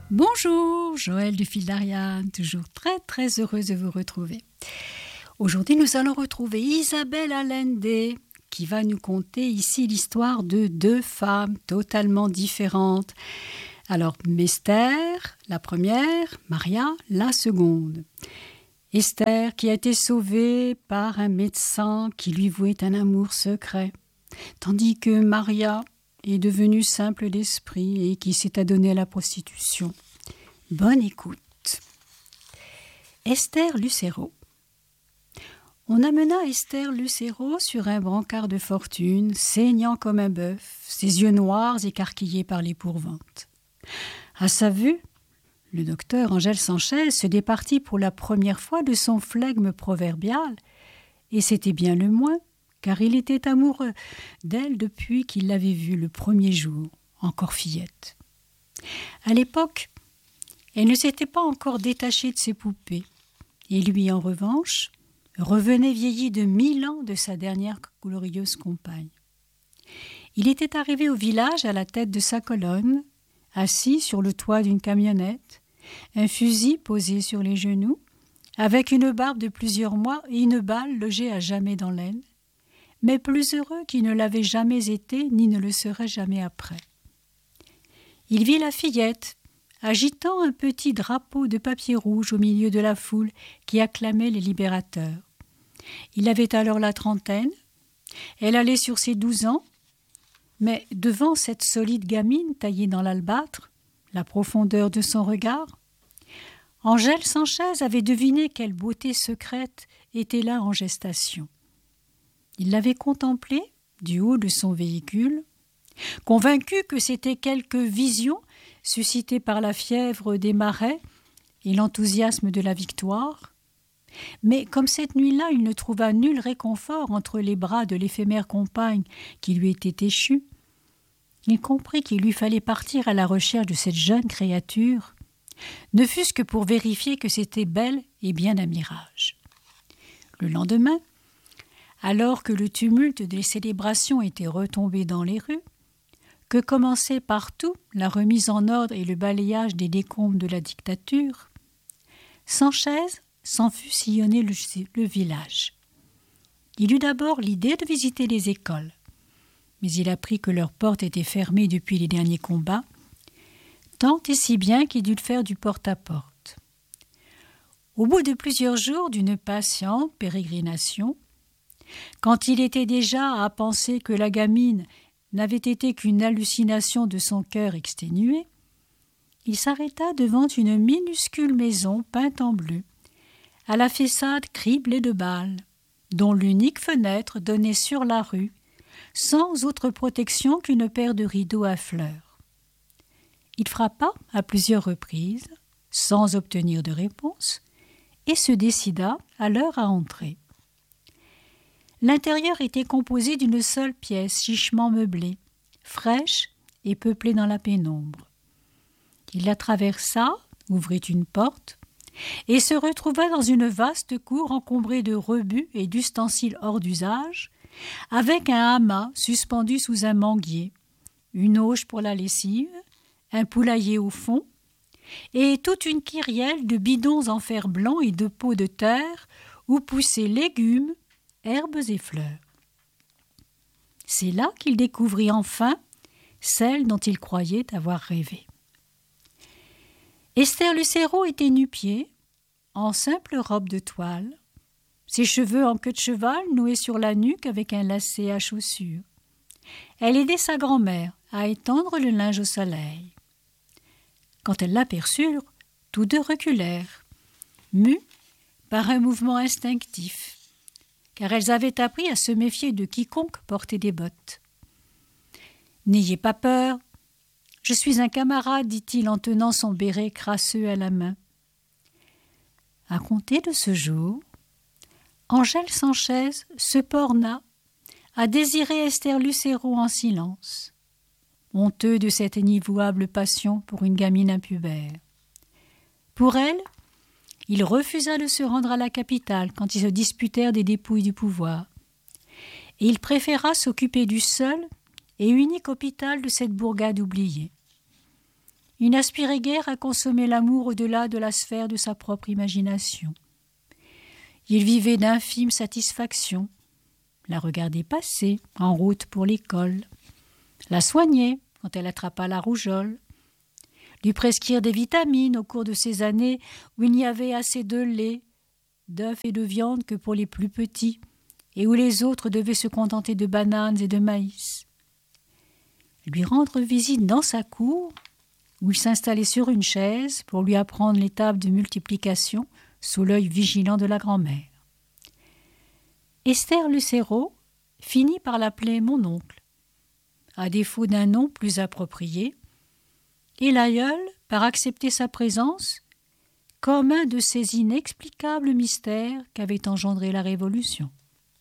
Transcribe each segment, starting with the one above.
Bonjour, Joël du Fil d'Ariane, toujours très heureuse de vous retrouver. Aujourd'hui, nous allons retrouver Isabelle Allende qui va nous conter ici l'histoire de deux femmes totalement différentes. Alors, Esther, la première, Maria, la seconde. Esther qui a été sauvée par un médecin qui lui vouait un amour secret, tandis que Maria est devenue simple d'esprit et qui s'est adonnée à la prostitution. Bonne écoute. Esther Lucero. On amena Esther Lucero sur un brancard de fortune, saignant comme un bœuf, ses yeux noirs écarquillés par l'épouvante. À sa vue, le docteur Angèle Sanchez se départit pour la première fois de son flegme proverbial, et c'était bien le moins, car il était amoureux d'elle depuis qu'il l'avait vue le premier jour, encore fillette. À l'époque, elle ne s'était pas encore détachée de ses poupées, et lui, en revanche, revenait vieilli de 1000 ans de sa dernière glorieuse compagne. Il était arrivé au village à la tête de sa colonne, assis sur le toit d'une camionnette, un fusil posé sur les genoux, avec une barbe de plusieurs mois et une balle logée à jamais dans l'aine, mais plus heureux qu'il ne l'avait jamais été ni ne le serait jamais après. Il vit la fillette, agitant un petit drapeau de papier rouge au milieu de la foule qui acclamait les libérateurs. Il avait alors la trentaine, elle allait sur ses 12 ans, mais devant cette solide gamine taillée dans l'albâtre, la profondeur de son regard, Angèle Sanchez avait deviné quelle beauté secrète était là en gestation. Il l'avait contemplée du haut de son véhicule, convaincu que c'était quelque vision suscitée par la fièvre des marais et l'enthousiasme de la victoire. Mais comme cette nuit-là, il ne trouva nul réconfort entre les bras de l'éphémère compagne qui lui était échue, il comprit qu'il lui fallait partir à la recherche de cette jeune créature, ne fût-ce que pour vérifier que c'était bel et bien un mirage. Le lendemain, alors que le tumulte des célébrations était retombé dans les rues, que commençait partout la remise en ordre et le balayage des décombres de la dictature, Sanchez s'en fut sillonner le village. Il eut d'abord l'idée de visiter les écoles, mais il apprit que leurs portes étaient fermées depuis les derniers combats, tant et si bien qu'il dut faire du porte-à-porte. Au bout de plusieurs jours d'une patiente pérégrination, quand il était déjà à penser que la gamine n'avait été qu'une hallucination de son cœur exténué, il s'arrêta devant une minuscule maison peinte en bleu, à la façade criblée de balles, dont l'unique fenêtre donnait sur la rue, sans autre protection qu'une paire de rideaux à fleurs. Il frappa à plusieurs reprises, sans obtenir de réponse, et se décida alors à entrer. L'intérieur était composé d'une seule pièce chichement meublée, fraîche et peuplée dans la pénombre. Il la traversa, ouvrit une porte, et se retrouva dans une vaste cour encombrée de rebuts et d'ustensiles hors d'usage, avec un hamac suspendu sous un manguier, une auge pour la lessive, un poulailler au fond, et toute une kyrielle de bidons en fer blanc et de pots de terre où poussaient légumes, herbes et fleurs. C'est là qu'il découvrit enfin celle dont il croyait avoir rêvé. Esther Lucero était nu-pied, en simple robe de toile, ses cheveux en queue de cheval noués sur la nuque avec un lacet à chaussures. Elle aidait sa grand-mère à étendre le linge au soleil. Quand elles l'aperçurent, tous deux reculèrent, mus par un mouvement instinctif, car elles avaient appris à se méfier de quiconque portait des bottes. « N'ayez pas peur, je suis un camarade, dit-il en tenant son béret crasseux à la main. » À compter de ce jour, Angèle Sanchez se borna à désirer Esther Lucero en silence, honteux de cette inavouable passion pour une gamine impubère. Pour elle, il refusa de se rendre à la capitale quand ils se disputèrent des dépouilles du pouvoir, et il préféra s'occuper du seul et unique hôpital de cette bourgade oubliée. Il n'aspirait guère à consommer l'amour au-delà de la sphère de sa propre imagination. Il vivait d'infimes satisfactions, la regardait passer en route pour l'école, la soigner quand elle attrapa la rougeole, lui prescrire des vitamines au cours de ces années où il n'y avait assez de lait, d'œufs et de viande que pour les plus petits, et où les autres devaient se contenter de bananes et de maïs. Lui rendre visite dans sa cour, où il s'installait sur une chaise pour lui apprendre les tables de multiplication sous l'œil vigilant de la grand-mère. Esther Lucero finit par l'appeler mon oncle, à défaut d'un nom plus approprié, et l'aïeul par accepter sa présence comme un de ces inexplicables mystères qu'avait engendré la Révolution.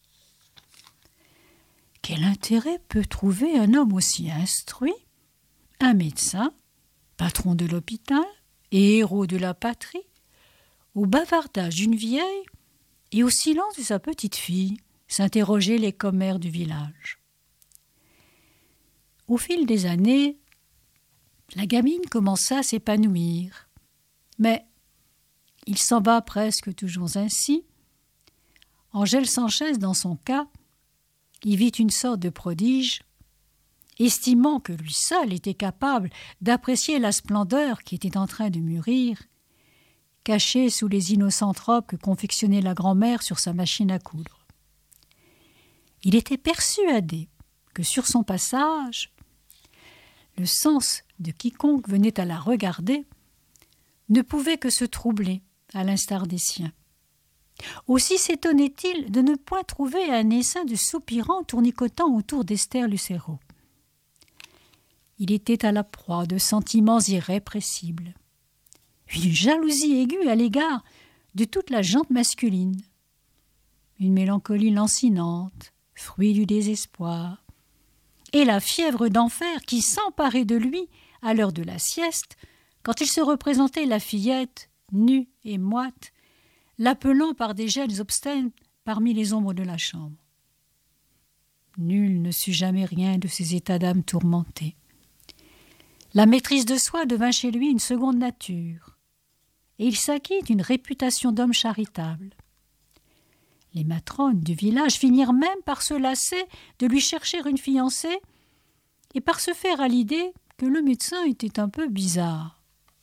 Quel intérêt peut trouver un homme aussi instruit, un médecin, patron de l'hôpital et héros de la patrie, au bavardage d'une vieille et au silence de sa petite fille, s'interrogeaient les commères du village. Au fil des années, la gamine commença à s'épanouir, mais il s'en va presque toujours ainsi. Angèle Sanchez, dans son cas, y vit une sorte de prodige, estimant que lui seul était capable d'apprécier la splendeur qui était en train de mûrir, cachée sous les innocentes robes que confectionnait la grand-mère sur sa machine à coudre. Il était persuadé que sur son passage, le sens de quiconque venait à la regarder ne pouvait que se troubler, à l'instar des siens. Aussi s'étonnait-il de ne point trouver un essaim de soupirants tournicotant autour d'Esther Lucero. Il était à la proie de sentiments irrépressibles, une jalousie aiguë à l'égard de toute la gente masculine, une mélancolie lancinante, fruit du désespoir, et la fièvre d'enfer qui s'emparait de lui à l'heure de la sieste, quand il se représentait la fillette, nue et moite, l'appelant par des gènes obscènes parmi les ombres de la chambre. Nul ne sut jamais rien de ces états d'âme tourmentés. La maîtrise de soi devint chez lui une seconde nature, et il s'acquit une réputation d'homme charitable. Les matrones du village finirent même par se lasser de lui chercher une fiancée et par se faire à l'idée que le médecin était un peu bizarre.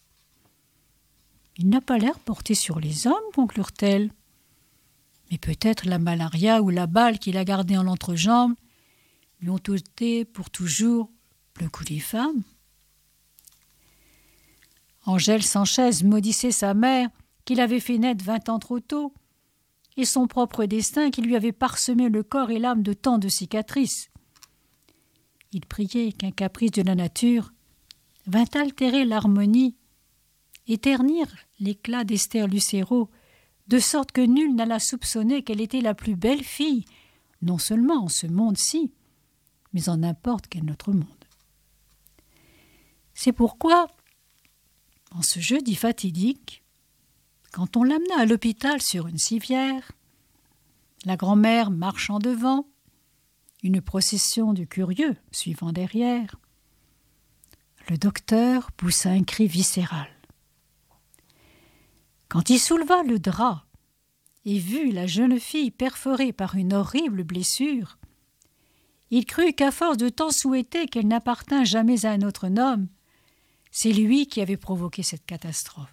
« Il n'a pas l'air porté sur les hommes, » conclurent-elles. « Mais peut-être la malaria ou la balle qu'il a gardée en l'entrejambe lui ont ôté pour toujours le goût des femmes. » Angèle Sanchez maudissait sa mère qui l'avait fait naître 20 ans trop tôt, et son propre destin qui lui avait parsemé le corps et l'âme de tant de cicatrices. Il priait qu'un caprice de la nature vint altérer l'harmonie et ternir l'éclat d'Esther Lucero, de sorte que nul n'alla soupçonner qu'elle était la plus belle fille, non seulement en ce monde-ci, mais en n'importe quel autre monde. C'est pourquoi, en ce jeudi fatidique, quand on l'amena à l'hôpital sur une civière, la grand-mère marchant devant, une procession de curieux suivant derrière, le docteur poussa un cri viscéral. Quand il souleva le drap et vit la jeune fille perforée par une horrible blessure, il crut qu'à force de tant souhaiter qu'elle n'appartînt jamais à un autre homme, c'est lui qui avait provoqué cette catastrophe.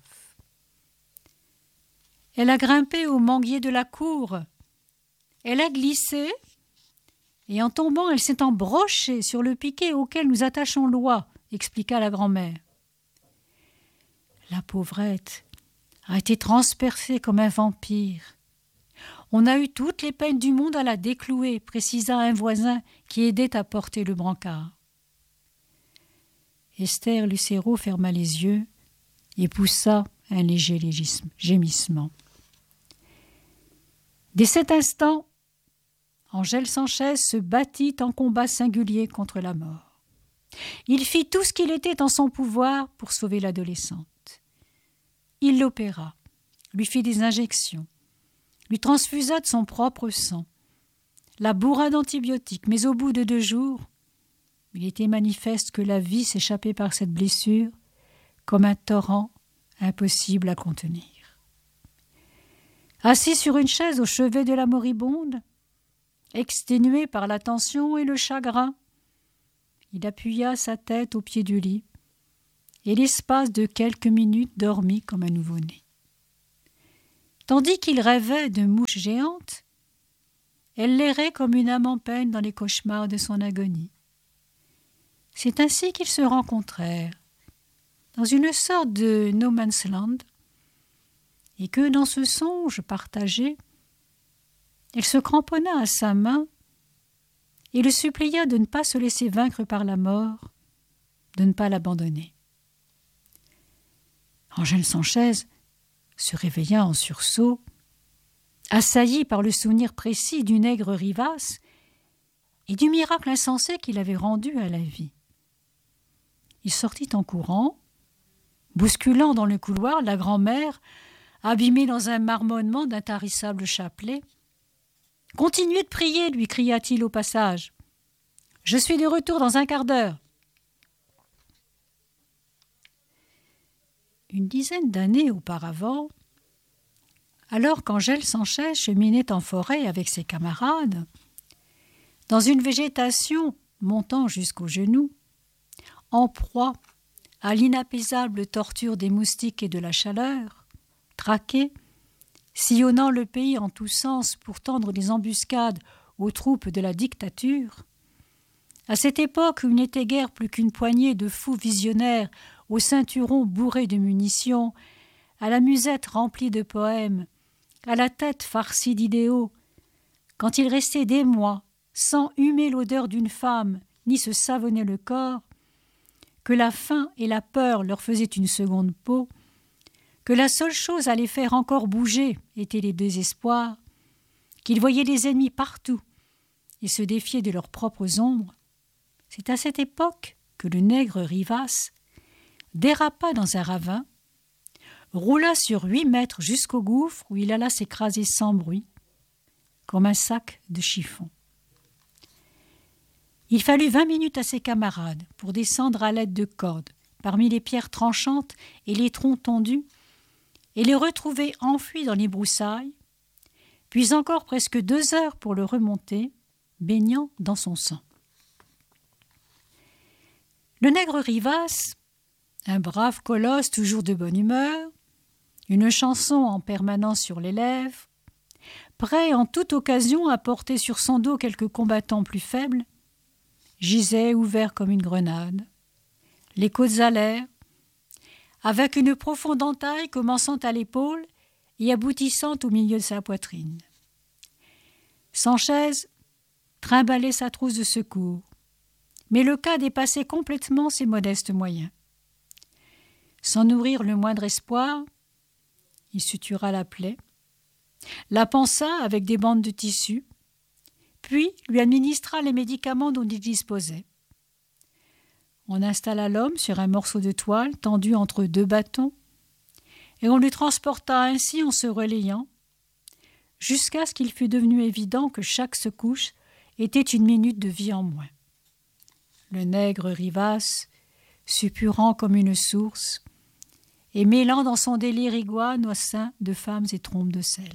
Elle a grimpé au manguier de la cour. Elle a glissé, et en tombant, elle s'est embrochée sur le piquet auquel nous attachons l'oie, expliqua la grand-mère. La pauvrette a été transpercée comme un vampire. On a eu toutes les peines du monde à la déclouer, précisa un voisin qui aidait à porter le brancard. Esther Lucero ferma les yeux et poussa un léger gémissement. Dès cet instant, Angèle Sanchez se battit en combat singulier contre la mort. Il fit tout ce qu'il était en son pouvoir pour sauver l'adolescente. Il l'opéra, lui fit des injections, lui transfusa de son propre sang, la bourra d'antibiotiques, mais au bout de 2 jours, il était manifeste que la vie s'échappait par cette blessure comme un torrent impossible à contenir. Assis sur une chaise au chevet de la moribonde, exténué par la tension et le chagrin, il appuya sa tête au pied du lit et l'espace de quelques minutes dormit comme un nouveau-né. Tandis qu'il rêvait de mouches géantes, elle l'errait comme une âme en peine dans les cauchemars de son agonie. C'est ainsi qu'ils se rencontrèrent, dans une sorte de no man's land, et que dans ce songe partagé, elle se cramponna à sa main et le supplia de ne pas se laisser vaincre par la mort, de ne pas l'abandonner. Angèle Sanchez se réveilla en sursaut, assaillie par le souvenir précis du nègre Rivas et du miracle insensé qu'il avait rendu à la vie. Il sortit en courant, bousculant dans le couloir la grand-mère, abîmée dans un marmonnement d'intarissable chapelet. « Continuez de prier, lui cria-t-il au passage. Je suis de retour dans un quart d'heure. » Une dizaine d'années auparavant, alors qu'Angèle Sanchez cheminait en forêt avec ses camarades, dans une végétation montant jusqu'aux genoux, en proie à l'inapaisable torture des moustiques et de la chaleur, traquée, sillonnant le pays en tous sens pour tendre des embuscades aux troupes de la dictature, à cette époque où il n'était guère plus qu'une poignée de fous visionnaires au ceinturon bourré de munitions, à la musette remplie de poèmes, à la tête farcie d'idéaux, quand il restait des mois sans humer l'odeur d'une femme ni se savonner le corps, que la faim et la peur leur faisaient une seconde peau, que la seule chose à les faire encore bouger étaient les désespoirs, qu'ils voyaient les ennemis partout et se défiaient de leurs propres ombres, c'est à cette époque que le nègre Rivas dérapa dans un ravin, roula sur 8 mètres jusqu'au gouffre où il alla s'écraser sans bruit, comme un sac de chiffon. Il fallut 20 minutes à ses camarades pour descendre à l'aide de cordes, parmi les pierres tranchantes et les troncs tondus, et les retrouver enfuis dans les broussailles, puis encore presque 2 heures pour le remonter, baignant dans son sang. Le nègre Rivas, un brave colosse toujours de bonne humeur, une chanson en permanence sur les lèvres, prêt en toute occasion à porter sur son dos quelques combattants plus faibles, gisait ouvert comme une grenade, les côtes à l'air, avec une profonde entaille commençant à l'épaule et aboutissant au milieu de sa poitrine. Sanchez trimballait sa trousse de secours, mais le cas dépassait complètement ses modestes moyens. Sans nourrir le moindre espoir, il sutura la plaie, la pansa avec des bandes de tissu, puis lui administra les médicaments dont il disposait. On installa l'homme sur un morceau de toile tendu entre 2 bâtons, et on le transporta ainsi en se relayant, jusqu'à ce qu'il fût devenu évident que chaque secousse était une minute de vie en moins. Le nègre Rivas, suppurant comme une source, et mêlant dans son délire iguane au sein de femmes et trompes de sel.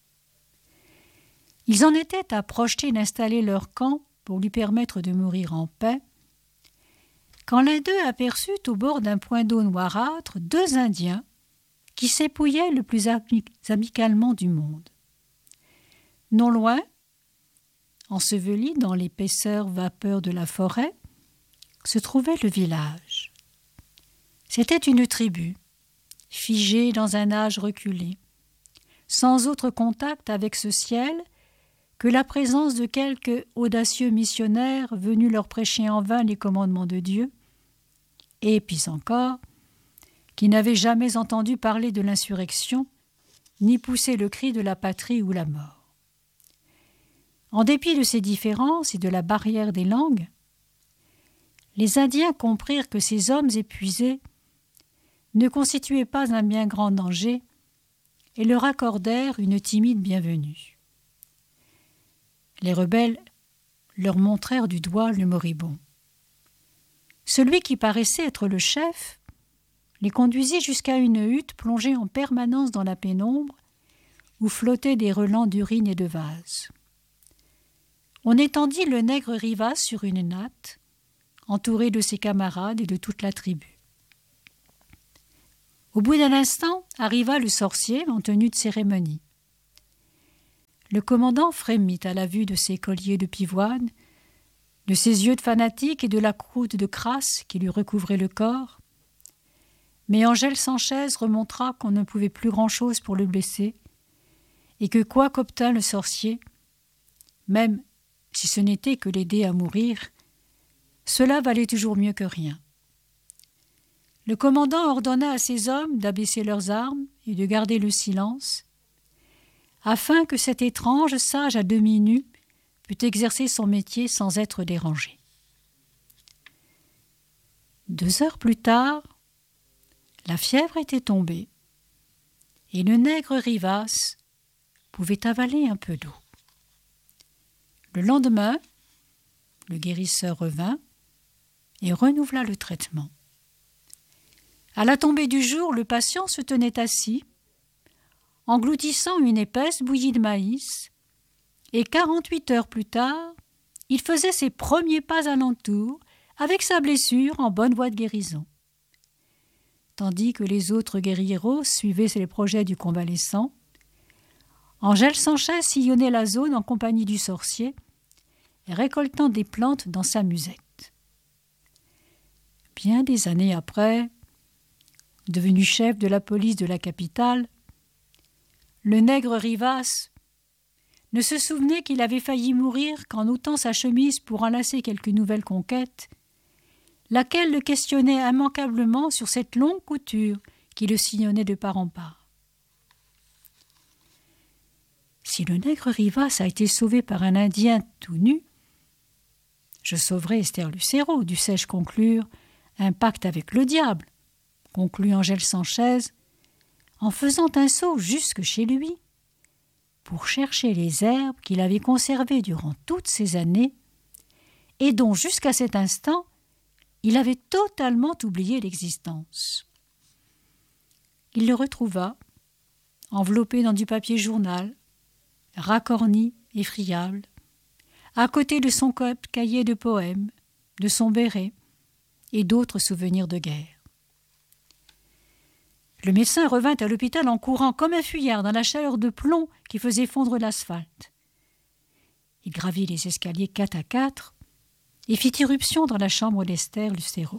Ils en étaient à projeter d'installer leur camp pour lui permettre de mourir en paix, quand l'un d'eux aperçut au bord d'un point d'eau noirâtre 2 Indiens qui s'épouillaient le plus amicalement du monde. Non loin, enseveli dans l'épaisseur vapeur de la forêt, se trouvait le village. C'était une tribu, figée dans un âge reculé, sans autre contact avec ce ciel que la présence de quelques audacieux missionnaires venus leur prêcher en vain les commandements de Dieu, et puis encore, qui n'avaient jamais entendu parler de l'insurrection, ni poussé le cri de la patrie ou la mort. En dépit de ces différences et de la barrière des langues, les Indiens comprirent que ces hommes épuisés ne constituaient pas un bien grand danger et leur accordèrent une timide bienvenue. Les rebelles leur montrèrent du doigt le moribond. Celui qui paraissait être le chef les conduisit jusqu'à une hutte plongée en permanence dans la pénombre, où flottaient des relents d'urine et de vase. On étendit le nègre Rivas sur une natte, entouré de ses camarades et de toute la tribu. Au bout d'un instant, arriva le sorcier en tenue de cérémonie. Le commandant frémit à la vue de ses colliers de pivoine, de ses yeux de fanatique et de la croûte de crasse qui lui recouvrait le corps. Mais Angèle Sanchez remontra qu'on ne pouvait plus grand-chose pour le blesser, et que quoi qu'obtint le sorcier, même si ce n'était que l'aider à mourir, cela valait toujours mieux que rien. Le commandant ordonna à ses hommes d'abaisser leurs armes et de garder le silence, afin que cet étrange sage à demi nu pût exercer son métier sans être dérangé. 2 heures plus tard, la fièvre était tombée, et le nègre Rivas pouvait avaler un peu d'eau. Le lendemain, le guérisseur revint et renouvela le traitement. À la tombée du jour, le patient se tenait assis, engloutissant une épaisse bouillie de maïs, et 48 heures plus tard, il faisait ses premiers pas alentour, avec sa blessure en bonne voie de guérison. Tandis que les autres guerrieros suivaient les projets du convalescent, Angèle Sanchez sillonnait la zone en compagnie du sorcier, récoltant des plantes dans sa musette. Bien des années après, devenu chef de la police de la capitale, le nègre Rivas ne se souvenait qu'il avait failli mourir qu'en ôtant sa chemise pour enlacer quelque nouvelle conquête, laquelle le questionnait immanquablement sur cette longue couture qui le sillonnait de part en part. Si le nègre Rivas a été sauvé par un Indien tout nu, je sauverai Esther Lucero, dussé-je conclure un pacte avec le diable, conclut Angèle Sanchez, en faisant un saut jusque chez lui, pour chercher les herbes qu'il avait conservées durant toutes ces années et dont, jusqu'à cet instant, il avait totalement oublié l'existence. Il le retrouva, enveloppé dans du papier journal, racorni et friable, à côté de son cahier de poèmes, de son béret et d'autres souvenirs de guerre. Le médecin revint à l'hôpital en courant comme un fuyard dans la chaleur de plomb qui faisait fondre l'asphalte. Il gravit les escaliers 4 à 4 et fit irruption dans la chambre d'Esther Lucero.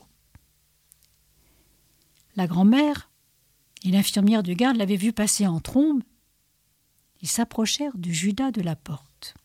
La grand-mère et l'infirmière de garde l'avaient vu passer en trombe. Ils s'approchèrent du Judas de la porte.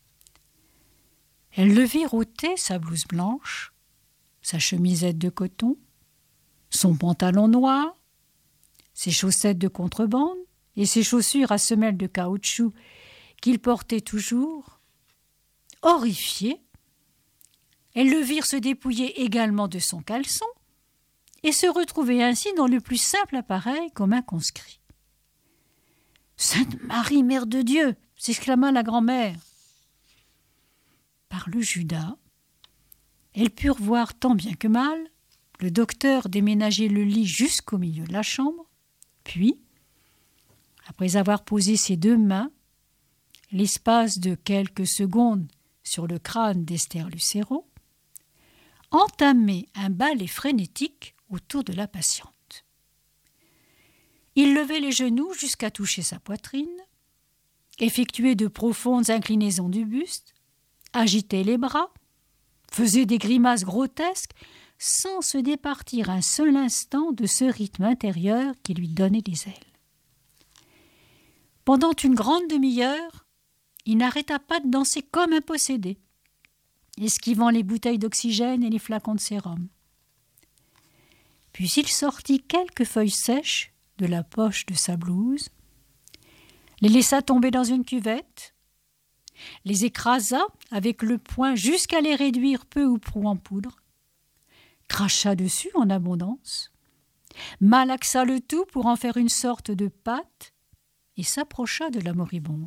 Elles le virent ôter sa blouse blanche, sa chemisette de coton, son pantalon noir, ses chaussettes de contrebande et ses chaussures à semelles de caoutchouc qu'il portait toujours. Horrifiées, elles le virent se dépouiller également de son caleçon et se retrouver ainsi dans le plus simple appareil comme un conscrit. « Sainte Marie, Mère de Dieu !» s'exclama la grand-mère. Par le Judas, elles purent voir tant bien que mal le docteur déménager le lit jusqu'au milieu de la chambre, puis, après avoir posé ses 2 mains, l'espace de quelques secondes sur le crâne d'Esther Lucero, entamer un balai frénétique autour de la patiente. Il levait les genoux jusqu'à toucher sa poitrine, effectuait de profondes inclinaisons du buste, agitait les bras, faisait des grimaces grotesques sans se départir un seul instant de ce rythme intérieur qui lui donnait des ailes. Pendant une grande demi-heure, il n'arrêta pas de danser comme un possédé, esquivant les bouteilles d'oxygène et les flacons de sérum. Puis il sortit quelques feuilles sèches de la poche de sa blouse, les laissa tomber dans une cuvette, les écrasa avec le poing jusqu'à les réduire peu ou prou en poudre, cracha dessus en abondance, malaxa le tout pour en faire une sorte de pâte et s'approcha de la moribonde.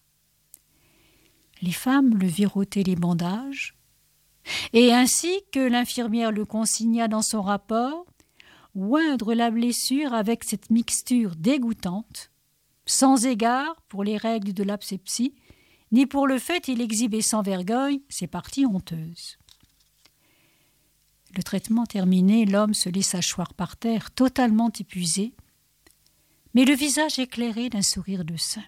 Les femmes le virent ôter les bandages, et ainsi que l'infirmière le consigna dans son rapport, oindre la blessure avec cette mixture dégoûtante, sans égard pour les règles de l'asepsie, ni pour le fait qu'il exhibait sans vergogne ses parties honteuses. Le traitement terminé, l'homme se laissa choir par terre, totalement épuisé, mais le visage éclairé d'un sourire de saint.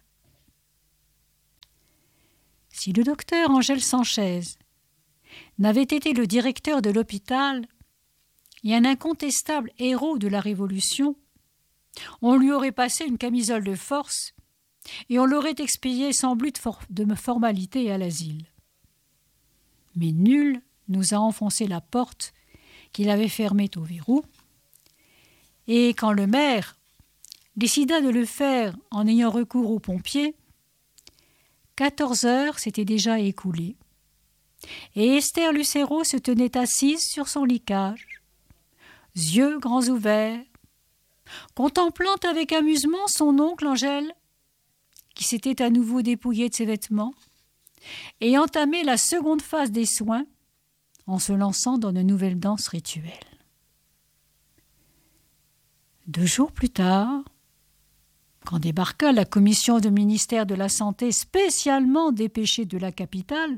Si le docteur Angèle Sanchez n'avait été le directeur de l'hôpital et un incontestable héros de la Révolution, on lui aurait passé une camisole de force et on l'aurait expédié sans but de formalité à l'asile. Mais nul nous a enfoncé la porte qu'il avait fermée au verrou, et quand le maire décida de le faire en ayant recours aux pompiers, 14 heures s'étaient déjà écoulées, et Esther Lucero se tenait assise sur son lit-cage, yeux grands ouverts, contemplant avec amusement son oncle Angèle, qui s'était à nouveau dépouillé de ses vêtements, et entamé la seconde phase des soins en se lançant dans de nouvelles danses rituelles. 2 jours plus tard, quand débarqua la commission du ministère de la Santé spécialement dépêchée de la capitale,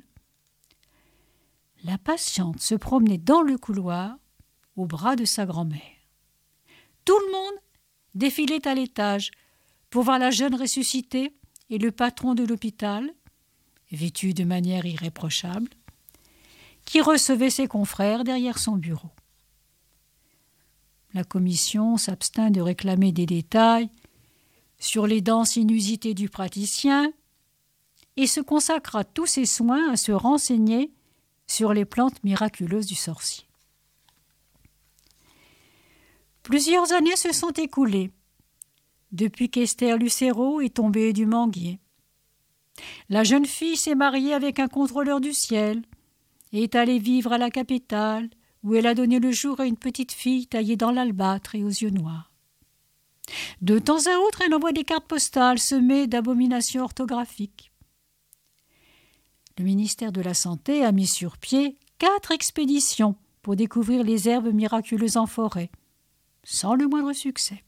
la patiente se promenait dans le couloir au bras de sa grand-mère. Tout le monde défilait à l'étage pour voir la jeune ressuscitée et le patron de l'hôpital, vêtu de manière irréprochable, qui recevait ses confrères derrière son bureau. La commission s'abstint de réclamer des détails sur les danses inusitées du praticien et se consacra tous ses soins à se renseigner sur les plantes miraculeuses du sorcier. Plusieurs années se sont écoulées depuis qu'Esther Lucero est tombée du manguier. La jeune fille s'est mariée avec un contrôleur du ciel et est allée vivre à la capitale, où elle a donné le jour à une petite fille taillée dans l'albâtre et aux yeux noirs. De temps à autre, elle envoie des cartes postales semées d'abominations orthographiques. Le ministère de la Santé a mis sur pied 4 expéditions pour découvrir les herbes miraculeuses en forêt, sans le moindre succès.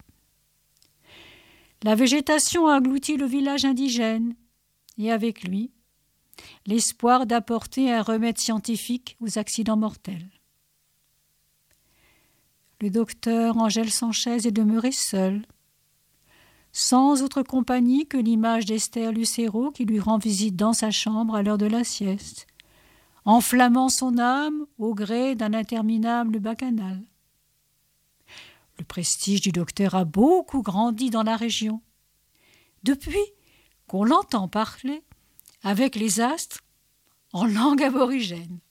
La végétation a englouti le village indigène, et avec lui, l'espoir d'apporter un remède scientifique aux accidents mortels. Le docteur Angèle Sanchez est demeuré seul, sans autre compagnie que l'image d'Esther Lucero qui lui rend visite dans sa chambre à l'heure de la sieste, enflammant son âme au gré d'un interminable bacchanal. Le prestige du docteur a beaucoup grandi dans la région, depuis qu'on l'entend parler avec les astres en langue aborigène.